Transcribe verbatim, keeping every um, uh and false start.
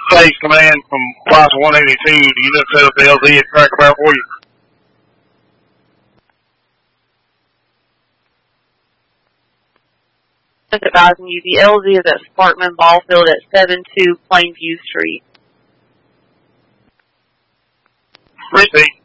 Space Command from Class one eighty-two. Do you know set up the L Z at Cracker Barrel for you? Just advising you, the L Z is at Sparkman Ball Field at seven two Plainview Street. Receipt.